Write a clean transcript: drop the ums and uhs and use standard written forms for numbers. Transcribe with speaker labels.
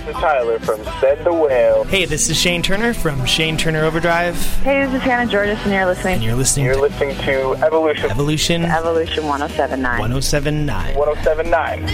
Speaker 1: is Tyler from Said the Whale.
Speaker 2: Hey, this is Shane Turner from Shane Turner Overdrive.
Speaker 3: Hey, this is Hannah Georges, and you're listening.
Speaker 2: You're listening
Speaker 1: to Evolution.
Speaker 2: Evolution
Speaker 3: 1079.
Speaker 2: 1079.
Speaker 1: 1079.